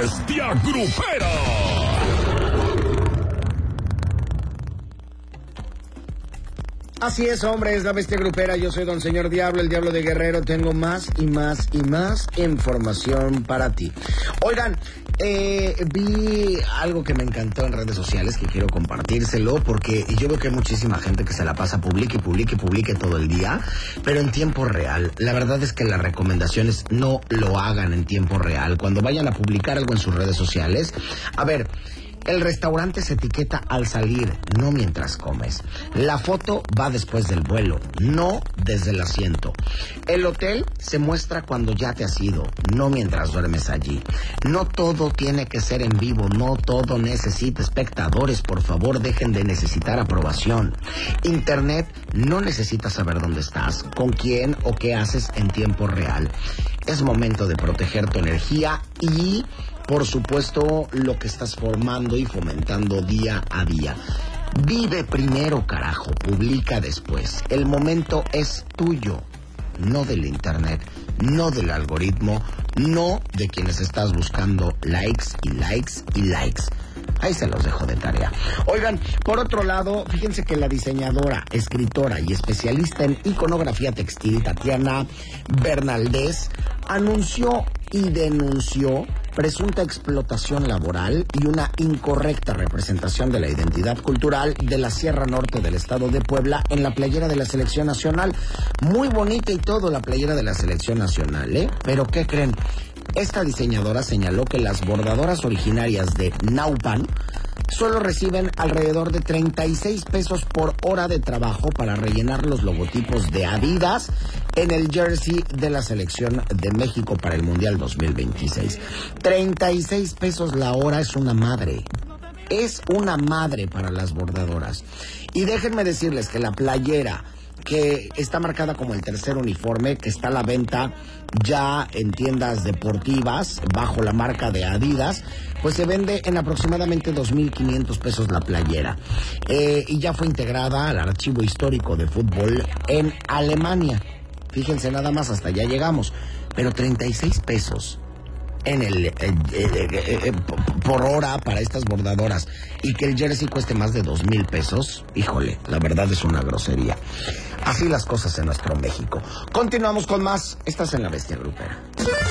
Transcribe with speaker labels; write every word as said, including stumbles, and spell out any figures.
Speaker 1: Bestia Grupera.
Speaker 2: Así es, hombre, es la Bestia Grupera. Yo soy Don Señor Diablo, el Diablo de Guerrero. Tengo más y más y más información para ti. Oigan, eh, vi algo que me encantó en redes sociales que quiero compartírselo porque yo veo que hay muchísima gente que se la pasa publique y publique y publique todo el día, pero en tiempo real. La verdad es que las recomendaciones no lo hagan en tiempo real. Cuando vayan a publicar algo en sus redes sociales, a ver... El restaurante se etiqueta al salir, no mientras comes. La foto va después del vuelo, no desde el asiento. El hotel se muestra cuando ya te has ido, no mientras duermes allí. No todo tiene que ser en vivo, no todo necesita espectadores. Por favor, dejen de necesitar aprobación. Internet no necesita saber dónde estás, con quién o qué haces en tiempo real. Es momento de proteger tu energía y... por supuesto, lo que estás formando y fomentando día a día. Vive primero, carajo, publica después. El momento es tuyo, no del internet, no del algoritmo, no de quienes estás buscando likes y likes y likes. Ahí se los dejo de tarea. Oigan, por otro lado, fíjense que la diseñadora, escritora y especialista en iconografía textil, Tatiana Bernaldez, anunció y denunció presunta explotación laboral y una incorrecta representación de la identidad cultural de la Sierra Norte del estado de Puebla en la playera de la Selección Nacional. Muy bonita y todo la playera de la Selección Nacional, ¿eh? Pero ¿qué creen? Esta diseñadora señaló que las bordadoras originarias de Naupan solo reciben alrededor de treinta y seis pesos por hora de trabajo para rellenar los logotipos de Adidas en el jersey de la Selección de México para el Mundial dos mil veintiséis. treinta y seis pesos la hora es una madre. Es una madre para las bordadoras. Y déjenme decirles que la playera que está marcada como el tercer uniforme, que está a la venta ya en tiendas deportivas bajo la marca de Adidas, pues se vende en aproximadamente dos mil quinientos pesos la playera. Eh, y ya fue integrada al archivo histórico de fútbol en Alemania. Fíjense nada más, hasta allá llegamos. Pero treinta y seis pesos en el eh, eh, eh, eh, por hora para estas bordadoras y que el jersey cueste más de dos mil pesos, híjole, la verdad es una grosería. Así las cosas en nuestro México. Continuamos con más. Estás en la Bestia Grupera.